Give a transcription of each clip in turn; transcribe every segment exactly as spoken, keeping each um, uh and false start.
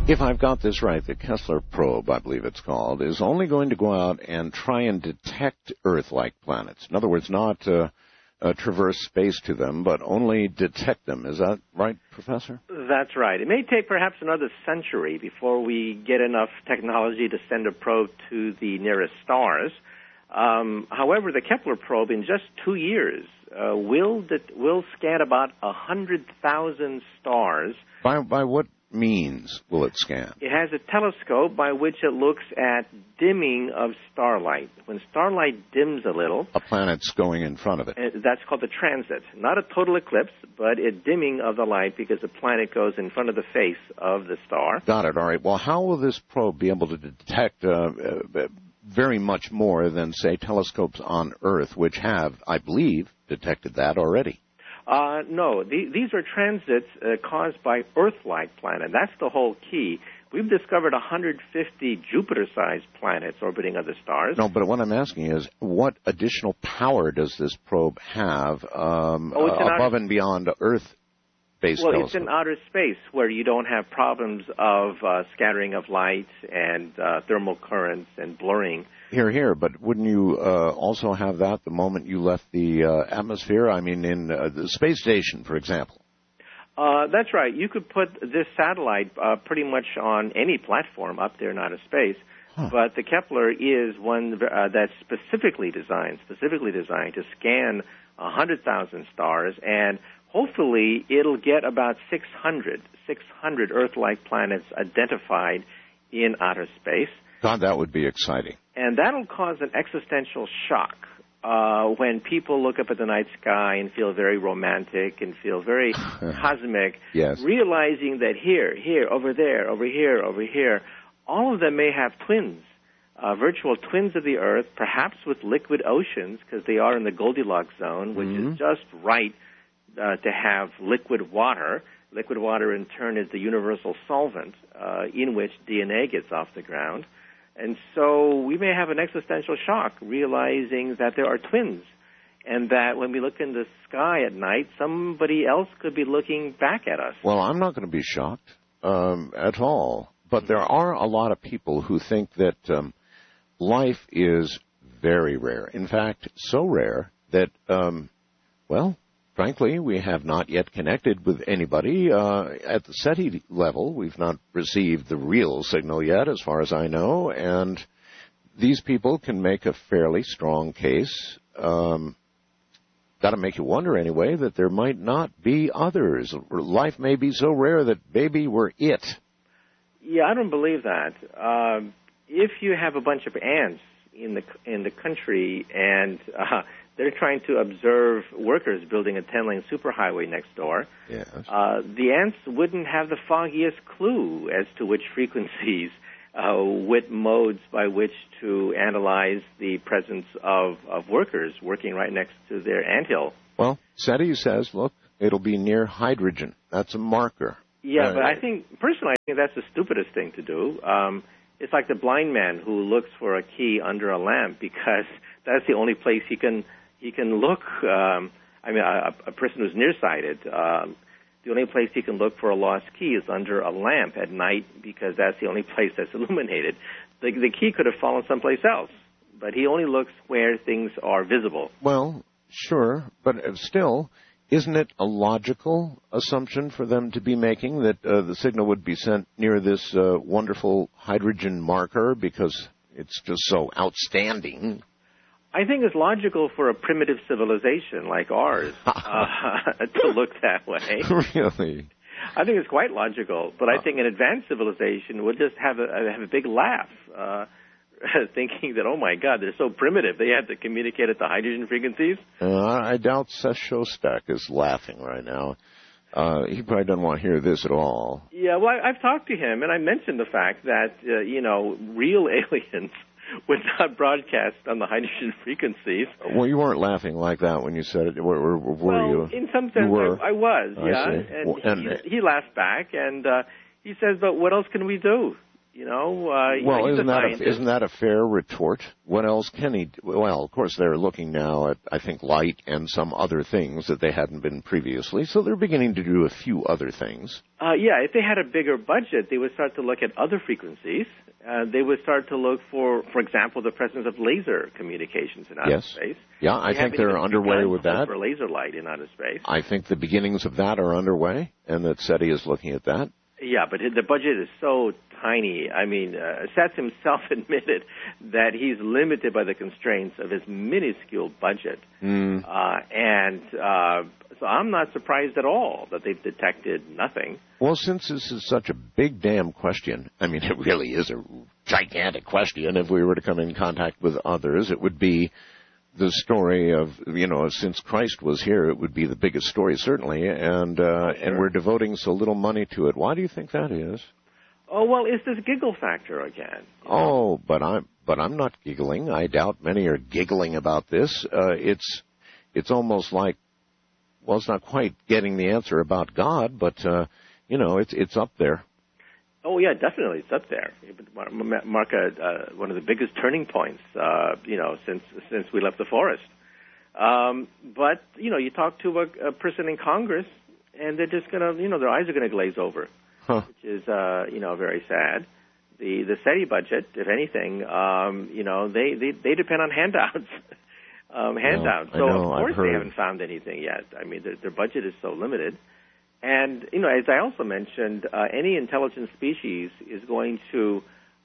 If I've got this right, the Kepler probe, I believe it's called, is only going to go out and try and detect Earth-like planets. In other words, not uh, uh, traverse space to them, but only detect them. Is that right, Professor? That's right. It may take perhaps another century before we get enough technology to send a probe to the nearest stars. Um, however, the Kepler probe, in just two years, uh, will det- will scan about one hundred thousand stars. By, by what means will it scan? It has a telescope by which it looks at dimming of starlight. When starlight dims a little, a planet's going in front of it. That's called the transit. Not a total eclipse, but a dimming of the light because the planet goes in front of the face of the star. Got it. All right. Well, how will this probe be able to detect uh, uh, very much more than, say, telescopes on Earth, which have, I believe, detected that already? Uh, no, the, these are transits uh, caused by Earth-like planets. That's the whole key. We've discovered one hundred fifty Jupiter-sized planets orbiting other stars. No, but what I'm asking is, what additional power does this probe have um, oh, uh, above outer, and beyond Earth-based well, telescopes? It's in outer space where you don't have problems of uh, scattering of light and uh, thermal currents and blurring. Here, here, but wouldn't you uh, also have that the moment you left the uh, atmosphere? I mean, in uh, the space station, for example. Uh, that's right. You could put this satellite uh, pretty much on any platform up there in outer space, huh. But the Kepler is one uh, that's specifically designed, specifically designed to scan one hundred thousand stars, and hopefully it'll get about six hundred, six hundred Earth-like planets identified in outer space. God, that would be exciting. And that'll cause an existential shock uh, when people look up at the night sky and feel very romantic and feel very cosmic, yes. realizing that here, here, over there, over here, over here, all of them may have twins, uh, virtual twins of the Earth, perhaps with liquid oceans, because they are in the Goldilocks zone, which mm-hmm. is just right uh, to have liquid water. Liquid water, in turn, is the universal solvent uh, in which D N A gets off the ground. And so we may have an existential shock realizing that there are twins and that when we look in the sky at night, somebody else could be looking back at us. Well, I'm not going to be shocked um, at all. But there are a lot of people who think that um, life is very rare. In fact, so rare that, um, well, frankly, we have not yet connected with anybody uh, at the SETI level. We've not received the real signal yet, as far as I know, and these people can make a fairly strong case. Um, got to make you wonder, anyway, that there might not be others. Life may be so rare that maybe we're it. Yeah, I don't believe that. Uh, if you have a bunch of ants in the in the country and uh, they're trying to observe workers building a ten-lane superhighway next door. Yes. Uh, the ants wouldn't have the foggiest clue as to which frequencies, uh, what modes by which to analyze the presence of, of workers working right next to their anthill. Well, SETI says, look, it'll be near hydrogen. That's a marker. Yeah, uh, but I think, personally, I think that's the stupidest thing to do. Um, it's like the blind man who looks for a key under a lamp because that's the only place he can he can look. Um, I mean, a, a person who's nearsighted, um, the only place he can look for a lost key is under a lamp at night because that's the only place that's illuminated. The, the key could have fallen someplace else, but he only looks where things are visible. Well, sure, but still, isn't it a logical assumption for them to be making that uh, the signal would be sent near this uh, wonderful hydrogen marker because it's just so outstanding? I think it's logical for a primitive civilization like ours uh, to look that way. Really? I think it's quite logical, but I think an advanced civilization would just have a, have a big laugh, uh, thinking that, oh, my God, they're so primitive. They have to communicate at the hydrogen frequencies. Uh, I doubt Seth Shostak is laughing right now. Uh, he probably doesn't want to hear this at all. Yeah, well, I, I've talked to him, and I mentioned the fact that, uh, you know, real aliens would not broadcast on the hydrogen frequencies. Well, you weren't laughing like that when you said it, were, were, were well, you? Well, in some sense, I, I was, I yeah. see. And, well, and he, he laughed back, and uh, he says, but what else can we do? You know, uh, well, he's isn't a that scientist. a, isn't that a fair retort? What else can he? Do? Well, of course, they're looking now at I think light and some other things that they hadn't been previously. So they're beginning to do a few other things. Uh, yeah, if they had a bigger budget, they would start to look at other frequencies. Uh, they would start to look for, for example, the presence of laser communications in outer Yes. space. Yeah, I They think haven't they're even underway begun with to look that. for laser light in outer space. I think the beginnings of that are underway, and that SETI is looking at that. Yeah, but the budget is so tiny. I mean, uh, Seth himself admitted that he's limited by the constraints of his minuscule budget. Mm. Uh, and uh, so I'm not surprised at all that they've detected nothing. Well, since this is such a big damn question, I mean, it really is a gigantic question. If we were to come in contact with others, it would be the story of, you know, since Christ was here, it would be the biggest story, certainly, and uh, Oh, sure. and we're devoting so little money to it. Why do you think that is? Oh, well, it's this giggle factor again. Oh, but I'm but I'm not giggling. I doubt many are giggling about this. Uh, it's it's almost like, well, it's not quite getting the answer about God, but uh, you know, it's it's up there. Oh, yeah, definitely. It's up there. It would mark a, uh, one of the biggest turning points, uh, you know, since since we left the forest. Um, but, you know, you talk to a, a person in Congress, and they're just going to, you know, their eyes are going to glaze over, Huh. which is, uh, you know, very sad. The the SETI budget, if anything, um, you know, they, they, they depend on handouts. um, handouts. Well, I so, know, of course, I've heard. they haven't found anything yet. I mean, their, their budget is so limited. And, you know, as I also mentioned, uh, any intelligent species is going to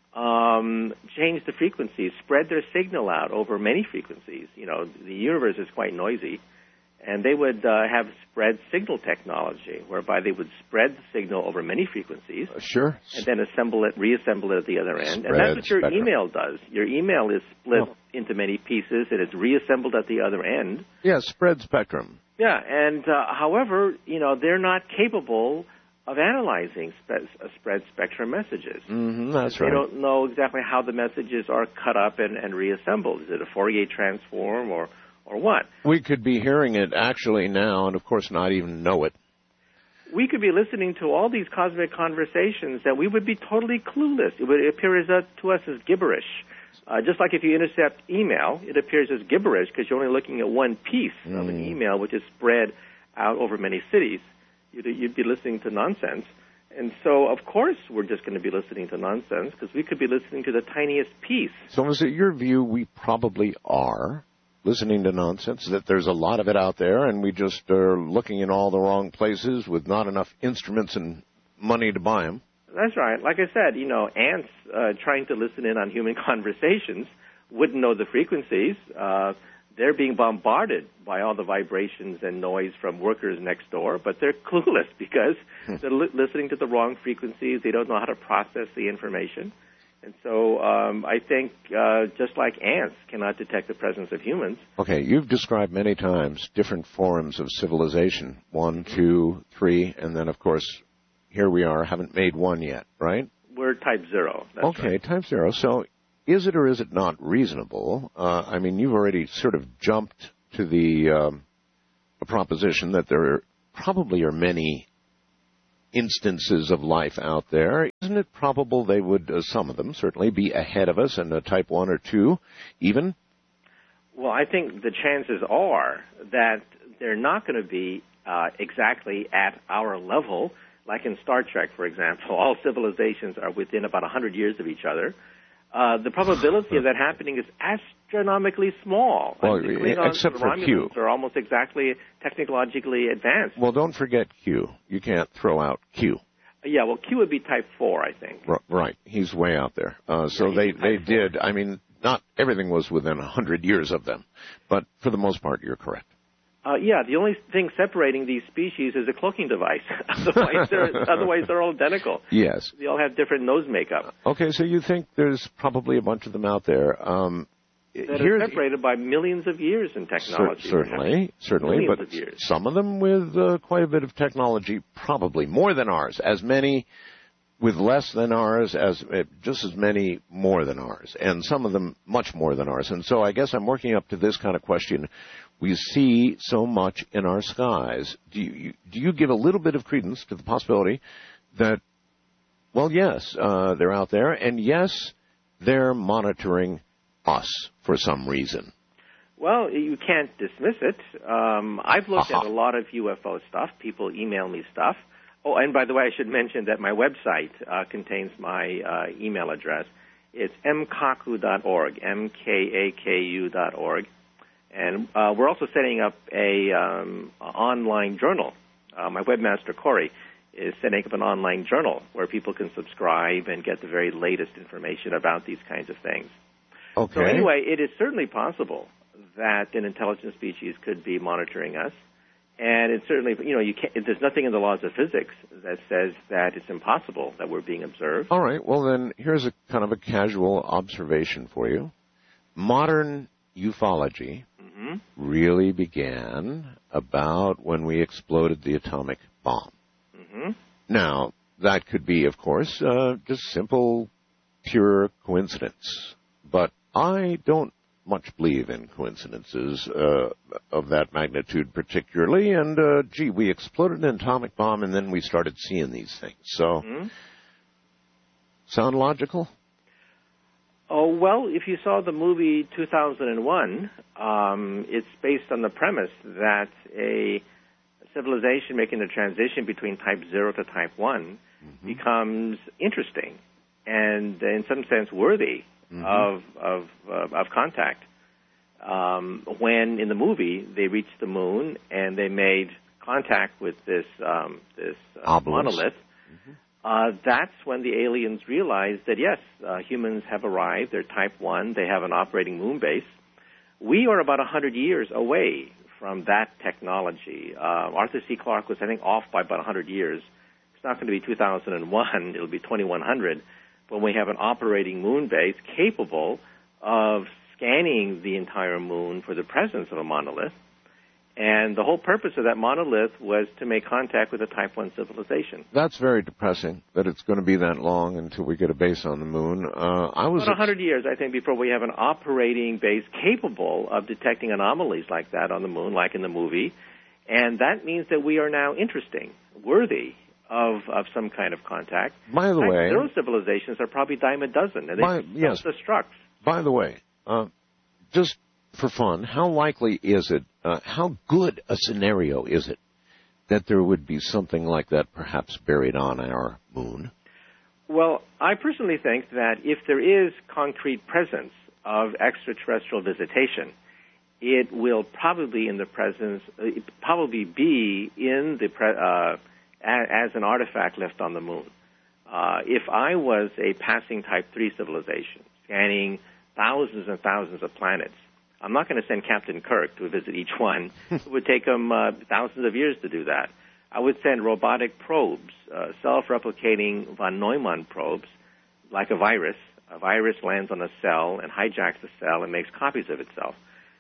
um, change the frequencies, spread their signal out over many frequencies. You know, the universe is quite noisy, and they would uh, have spread signal technology, whereby they would spread the signal over many frequencies, Uh, sure. and then assemble it, reassemble it at the other end. Spread and that's what your spectrum. email does. Your email is split Oh. into many pieces, and it's reassembled at the other end. Yeah, spread spectrum. Yeah, and uh, however, you know, they're not capable of analyzing spe- uh, spread spectrum messages. Mm-hmm, that's They right. don't know exactly how the messages are cut up and, and reassembled. Is it a Fourier transform or, or what? We could be hearing it actually now, and of course not even know it. We could be listening to all these cosmic conversations that we would be totally clueless. It would appear as, uh, to us as gibberish. Uh, just like if you intercept email, it appears as gibberish because you're only looking at one piece mm. of an email, which is spread out over many cities. You'd, you'd be listening to nonsense. And so, of course, we're just going to be listening to nonsense because we could be listening to the tiniest piece. So is it your view we probably are listening to nonsense, that there's a lot of it out there and we just are looking in all the wrong places with not enough instruments and money to buy them? That's right. Like I said, you know, ants uh, trying to listen in on human conversations wouldn't know the frequencies. Uh, they're being bombarded by all the vibrations and noise from workers next door, but they're clueless because they're li- listening to the wrong frequencies. They don't know how to process the information. And so um, I think uh, just like ants cannot detect the presence of humans. Okay, you've described many times different forms of civilization, one, two, three, and then, of course, here we are, haven't made one yet, right? We're type zero. That's okay, right. type zero. So is it or is it not reasonable? Uh, I mean, you've already sort of jumped to the um, a proposition that there probably are many instances of life out there. Isn't it probable they would, uh, some of them certainly, be ahead of us in a type one or two even? Well, I think the chances are that they're not going to be uh, exactly at our level. Like in Star Trek, for example, all civilizations are within about one hundred years of each other. Uh, the probability of that happening is astronomically small. Well, I mean, the Klingons, except the for Romulans Q. are almost exactly technologically advanced. Well, don't forget Q. You can't throw out Q. Yeah, well, Q would be type four, I think. R- right. He's way out there. Uh, so Yeah, they, he's they type four. did, I mean, not everything was within one hundred years of them. But for the most part, you're correct. Uh, yeah, the only thing separating these species is a cloaking device. otherwise, they're, otherwise, they're all identical. Yes. They all have different nose makeup. Okay, so you think there's probably a bunch of them out there. Um, That here's- are separated by millions of years in technology. Cer- certainly, certainly, Millions but of years. some of them with uh, quite a bit of technology, probably more than ours. As many with less than ours, as uh, just as many more than ours, and some of them much more than ours. And so I guess I'm working up to this kind of question. We see so much in our skies. Do you, do you give a little bit of credence to the possibility that Well, yes, uh, they're out there, and yes, they're monitoring us for some reason. Well, you can't dismiss it. Um, I've looked Aha. at a lot of U F O stuff. People email me stuff. Oh, and by the way, I should mention that my website uh, contains my uh, email address. It's m kaku dot org, M K A K U dot org. And uh, we're also setting up a um, online journal. Uh, my webmaster, Corey, is setting up an online journal where people can subscribe and get the very latest information about these kinds of things. Okay. So anyway, it is certainly possible that an intelligent species could be monitoring us. And it's certainly, you know, you can't, there's nothing in the laws of physics that says that it's impossible that we're being observed. All right. Well, then here's a kind of a casual observation for you. Modern ufology Mm-hmm. really began about when we exploded the atomic bomb. Mm-hmm. Now, that could be, of course, uh, just simple, pure coincidence. But I don't much believe in coincidences uh, of that magnitude particularly. And, uh, gee, we exploded an atomic bomb and then we started seeing these things. So, Mm-hmm. sound logical? Oh, well, if you saw the movie two thousand one, um, it's based on the premise that a civilization making the transition between type zero to type one mm-hmm. becomes interesting and, in some sense, worthy mm-hmm. of of, uh, of contact. Um, when, in the movie, they reached the moon and they made contact with this, um, this uh, monolith, mm-hmm. Uh, that's when the aliens realized that, yes, uh, humans have arrived. They're type one. They have an operating moon base. We are about one hundred years away from that technology. Uh, Arthur C. Clarke was, I think, off by about one hundred years. It's not going to be two thousand one. It'll be twenty-one hundred when we have an operating moon base capable of scanning the entire moon for the presence of a monolith. And the whole purpose of that monolith was to make contact with a type one civilization. That's very depressing, that it's going to be that long until we get a base on the moon. Uh, I was About one hundred years, I think, before we have an operating base capable of detecting anomalies like that on the moon, like in the movie. And that means that we are now interesting, worthy of, of some kind of contact. By the type way... zero civilizations are probably dime a dozen, and they by, yes. self-destruct. By the way, uh, just... for fun, how likely is it, uh, how good a scenario is it that there would be something like that perhaps buried on our moon? Well, I personally think that if there is concrete presence of extraterrestrial visitation, it will probably in the presence, uh, probably be in the pre- uh, as an artifact left on the moon. Uh, if I was a passing Type three civilization scanning thousands and thousands of planets, I'm not going to send Captain Kirk to visit each one. It would take him uh, thousands of years to do that. I would send robotic probes, uh, self-replicating von Neumann probes, like a virus. A virus lands on a cell and hijacks the cell and makes copies of itself.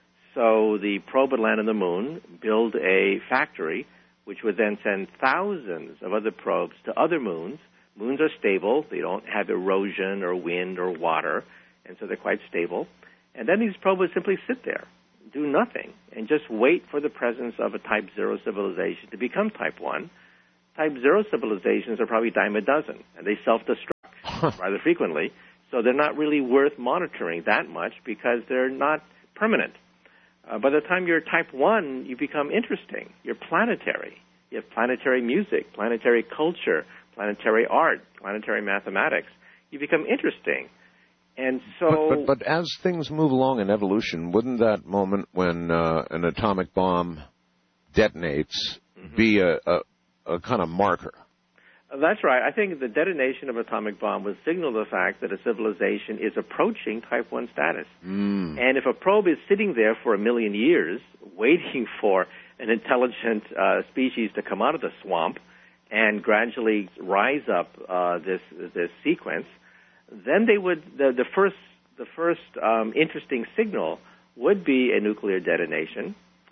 So the probe would land on the moon, build a factory, which would then send thousands of other probes to other moons. Moons are stable. They don't have erosion or wind or water, and so they're quite stable. And then these probes would simply sit there, do nothing, and just wait for the presence of a Type zero civilization to become Type one. Type zero civilizations are probably dime a dozen, and they self-destruct rather frequently. So they're not really worth monitoring that much because they're not permanent. Uh, by the time you're Type one, you become interesting. You're planetary. You have planetary music, planetary culture, planetary art, planetary mathematics. You become interesting. And so, but, but, but as things move along in evolution, wouldn't that moment when uh, an atomic bomb detonates mm-hmm. be a, a, a kind of marker? That's right. I think the detonation of an atomic bomb would signal the fact that a civilization is approaching Type one status. Mm. And if a probe is sitting there for a million years, waiting for an intelligent uh, species to come out of the swamp and gradually rise up uh, this this sequence, then they would the, the first the first um, interesting signal would be a nuclear detonation,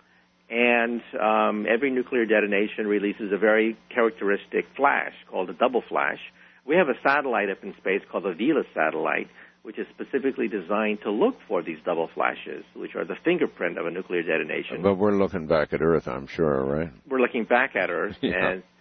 and um, every nuclear detonation releases a very characteristic flash called a double flash. We have a satellite up in space called the Vela satellite, which is specifically designed to look for these double flashes, which are the fingerprint of a nuclear detonation. But we're looking back at Earth, I'm sure, right? We're looking back at Earth, yeah. and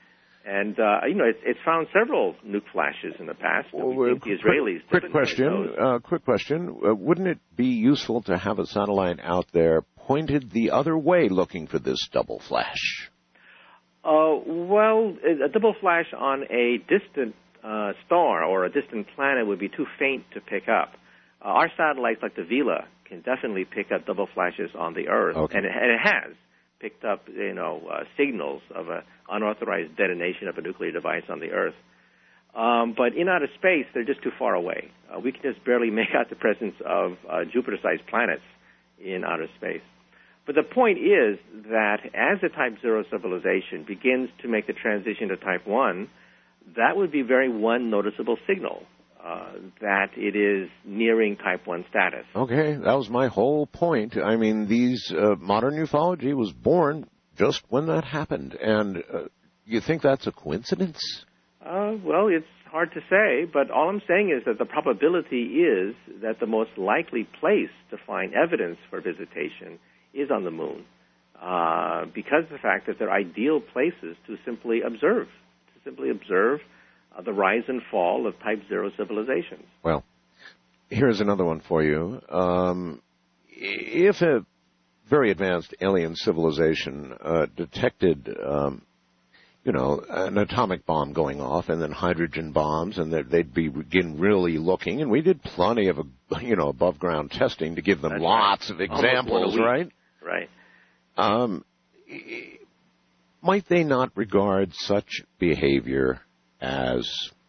And, uh, you know, it's, it's found several nuke flashes in the past. Well, we think the Israelis quick, quick question, uh, quick question. Uh, wouldn't it be useful to have a satellite out there pointed the other way looking for this double flash? Uh, well, a double flash on a distant uh, star or a distant planet would be too faint to pick up. Uh, our satellites, like the Vela, can definitely pick up double flashes on the Earth, okay. and, it, and it has picked up, you know, uh, signals of an unauthorized detonation of a nuclear device on the Earth. Um, but in outer space, they're just too far away. Uh, we can just barely make out the presence of uh, Jupiter-sized planets in outer space. But the point is that as the Type zero civilization begins to make the transition to Type one, that would be very one noticeable signal uh, that it is nearing Type one status. Okay, that was my whole point. I mean, these uh, modern ufology was born just when that happened. And uh, you think that's a coincidence? Uh, well, it's hard to say, but all I'm saying is that the probability is that the most likely place to find evidence for visitation is on the moon, uh, because of the fact that they're ideal places to simply observe, to simply observe uh, the rise and fall of Type zero civilizations. Well, here's another one for you. Um, if a very advanced alien civilization uh, detected, um, you know, an atomic bomb going off and then hydrogen bombs, and they'd be begin really looking, and we did plenty of, you know, above-ground testing to give them That's lots right. of examples, right? Right. Um, might they not regard such behavior as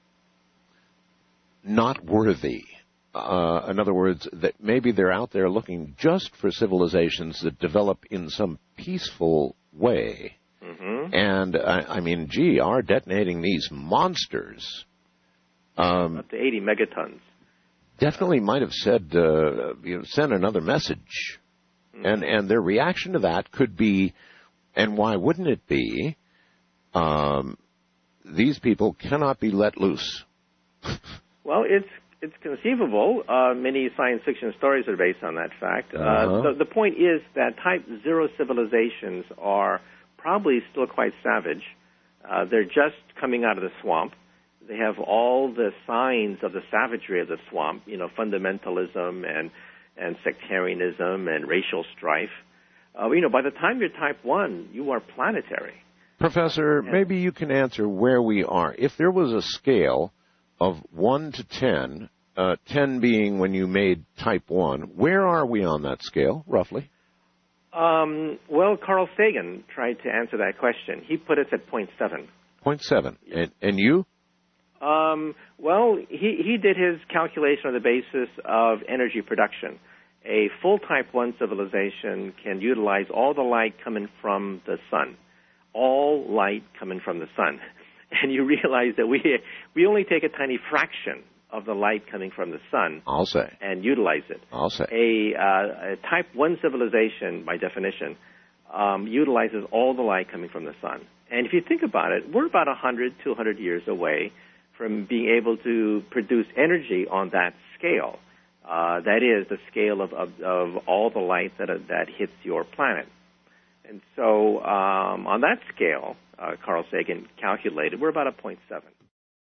not worthy? Uh, in other words, that maybe they're out there looking just for civilizations that develop in some peaceful way. Mm-hmm. And, I, I mean, gee, are detonating these monsters. Um, Up to eighty megatons. Definitely might have said, uh, you know, sent another message. Mm-hmm. And, and their reaction to that could be, and why wouldn't it be, um, these people cannot be let loose. Well, it's it's conceivable. Uh, many science fiction stories are based on that fact. Uh, uh-huh. the, the point is that Type zero civilizations are probably still quite savage. Uh, they're just coming out of the swamp. They have all the signs of the savagery of the swamp, you know, fundamentalism and, and sectarianism and racial strife. Uh, you know, by the time you're Type one, you are planetary. Professor, and, maybe you can answer where we are. If there was a scale of one to ten, uh, ten being when you made Type one, where are we on that scale, roughly? Um, well, Carl Sagan tried to answer that question. He put us at zero point seven. zero point seven. And, and you? Um, well, he, he did his calculation on the basis of energy production. A full Type one civilization can utilize all the light coming from the sun. All light coming from the sun. And you realize that we we only take a tiny fraction of the light coming from the sun. I'll say. And utilize it. I'll say. A, uh, a Type one civilization, by definition, um, utilizes all the light coming from the sun. And if you think about it, we're about one hundred, two hundred years away from being able to produce energy on that scale. Uh, that is the scale of, of, of all the light that, uh, that hits your planet. And so um, on that scale, uh, Carl Sagan calculated, we're about a zero point seven.